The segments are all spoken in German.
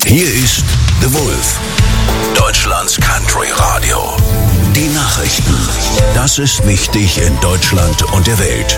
Hier ist The Wolf, Deutschlands Country Radio. Die Nachrichten. Das ist wichtig in Deutschland und der Welt.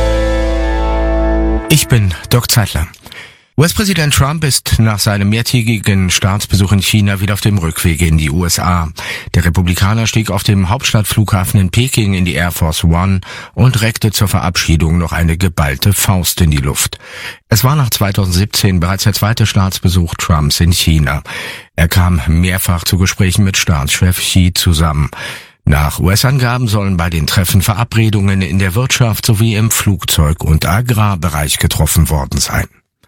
Ich bin Doc Zeitler. US-Präsident Trump ist nach seinem mehrtägigen Staatsbesuch in China wieder auf dem Rückweg in die USA. Der Republikaner stieg auf dem Hauptstadtflughafen in Peking in die Air Force One und reckte zur Verabschiedung noch eine geballte Faust in die Luft. Es war nach 2017 bereits der zweite Staatsbesuch Trumps in China. Er kam mehrfach zu Gesprächen mit Staatschef Xi zusammen. Nach US-Angaben sollen bei den Treffen Verabredungen in der Wirtschaft sowie im Flugzeug- und Agrarbereich getroffen worden sein.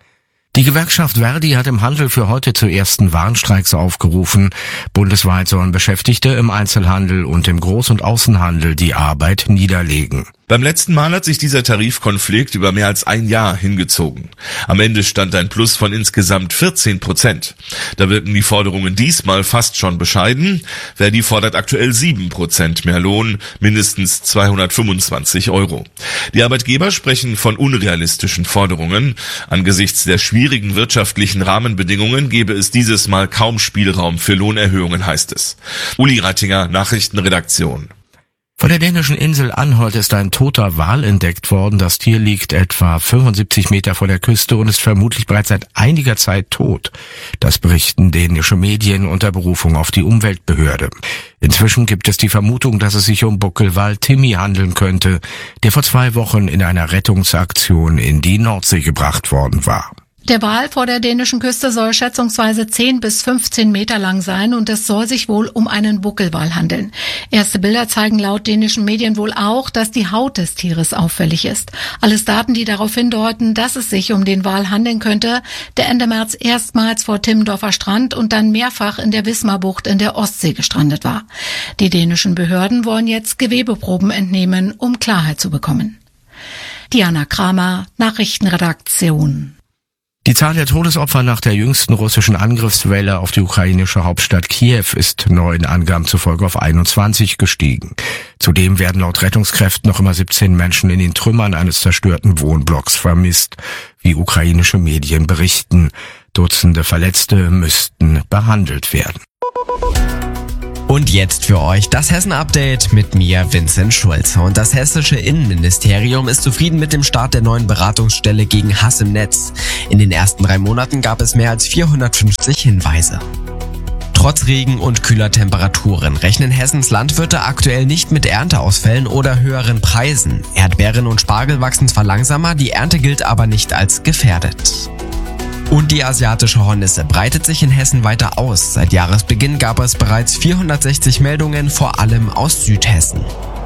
Die Gewerkschaft Verdi hat im Handel für heute zu ersten Warnstreiks aufgerufen. Bundesweit sollen Beschäftigte im Einzelhandel und im Groß- und Außenhandel die Arbeit niederlegen. Beim letzten Mal hat sich dieser Tarifkonflikt über mehr als ein Jahr hingezogen. Am Ende stand ein Plus von insgesamt 14%. Da wirken die Forderungen diesmal fast schon bescheiden. Verdi fordert aktuell 7% mehr Lohn, mindestens 225 €. Die Arbeitgeber sprechen von unrealistischen Forderungen. Angesichts der schwierigen wirtschaftlichen Rahmenbedingungen gebe es dieses Mal kaum Spielraum für Lohnerhöhungen, heißt es. Uli Rattinger, Nachrichtenredaktion. Vor der dänischen Insel Anholt ist ein toter Wal entdeckt worden. Das Tier liegt etwa 75 Meter vor der Küste und ist vermutlich bereits seit einiger Zeit tot. Das berichten dänische Medien unter Berufung auf die Umweltbehörde. Inzwischen gibt es die Vermutung, dass es sich um Buckelwal Timmy handeln könnte, der vor 2 Wochen in einer Rettungsaktion in die Nordsee gebracht worden war. Der Wal vor der dänischen Küste soll schätzungsweise 10 bis 15 Meter lang sein und es soll sich wohl um einen Buckelwal handeln. Erste Bilder zeigen laut dänischen Medien wohl auch, dass die Haut des Tieres auffällig ist. Alles Daten, die darauf hindeuten, dass es sich um den Wal handeln könnte, der Ende März erstmals vor Timmendorfer Strand und dann mehrfach in der Wismarbucht in der Ostsee gestrandet war. Die dänischen Behörden wollen jetzt Gewebeproben entnehmen, um Klarheit zu bekommen. Diana Kramer, Nachrichtenredaktion. Die Zahl der Todesopfer nach der jüngsten russischen Angriffswelle auf die ukrainische Hauptstadt Kiew ist neuen Angaben zufolge auf 21 gestiegen. Zudem werden laut Rettungskräften noch immer 17 Menschen in den Trümmern eines zerstörten Wohnblocks vermisst, wie ukrainische Medien berichten. Dutzende Verletzte müssten behandelt werden. Und jetzt für euch das Hessen-Update mit mir, Vincent Schulze. Und das hessische Innenministerium ist zufrieden mit dem Start der neuen Beratungsstelle gegen Hass im Netz. In den ersten 3 Monaten gab es mehr als 450 Hinweise. Trotz Regen und kühler Temperaturen rechnen Hessens Landwirte aktuell nicht mit Ernteausfällen oder höheren Preisen. Erdbeeren und Spargel wachsen zwar langsamer, die Ernte gilt aber nicht als gefährdet. Und die asiatische Hornisse breitet sich in Hessen weiter aus. Seit Jahresbeginn gab es bereits 460 Meldungen, vor allem aus Südhessen.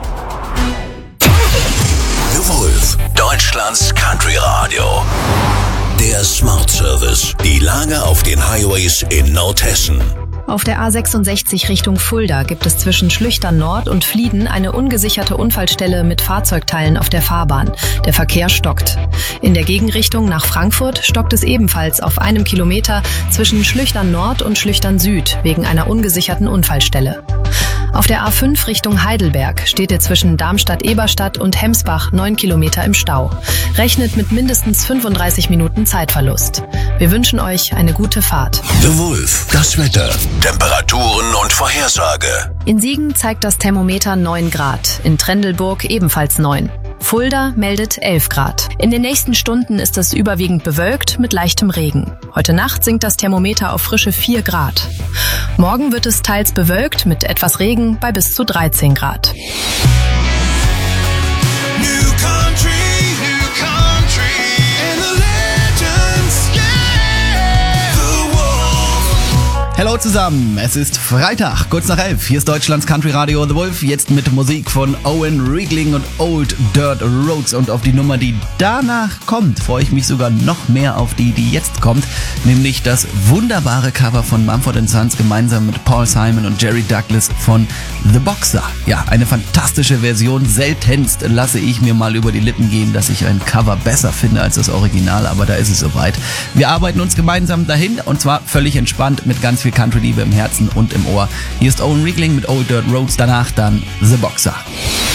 The Wolf, Deutschlands Country Radio. Der Smart Service. Die Lage auf den Highways in Nordhessen. Auf der A66 Richtung Fulda gibt es zwischen Schlüchtern Nord und Flieden eine ungesicherte Unfallstelle mit Fahrzeugteilen auf der Fahrbahn. Der Verkehr stockt. In der Gegenrichtung nach Frankfurt stockt es ebenfalls auf 1 Kilometer zwischen Schlüchtern Nord und Schlüchtern Süd wegen einer ungesicherten Unfallstelle. Auf der A5 Richtung Heidelberg steht ihr zwischen Darmstadt-Eberstadt und Hemsbach 9 Kilometer im Stau. Rechnet mit mindestens 35 Minuten Zeitverlust. Wir wünschen euch eine gute Fahrt. The Wolf, das Wetter, Temperaturen und Vorhersage. In Siegen zeigt das Thermometer 9 Grad, in Trendelburg ebenfalls 9. Fulda meldet 11 Grad. In den nächsten Stunden ist es überwiegend bewölkt mit leichtem Regen. Heute Nacht sinkt das Thermometer auf frische 4 Grad. Morgen wird es teils bewölkt mit etwas Regen bei bis zu 13 Grad. Hallo zusammen, es ist Freitag, kurz nach 11. Hier ist Deutschlands Country Radio The Wolf, jetzt mit Musik von Owen Riegling und Old Dirt Roads. Und auf die Nummer, die danach kommt, freue ich mich sogar noch mehr auf die jetzt kommt. Nämlich das wunderbare Cover von Mumford & Sons gemeinsam mit Paul Simon und Jerry Douglas von The Boxer. Ja, eine fantastische Version. Seltenst lasse ich mir mal über die Lippen gehen, dass ich ein Cover besser finde als das Original, aber da ist es soweit. Wir arbeiten uns gemeinsam dahin und zwar völlig entspannt mit ganz viel Country-Liebe im Herzen und im Ohr. Hier ist Owen Riegling mit Old Dirt Roads, danach dann The Boxer.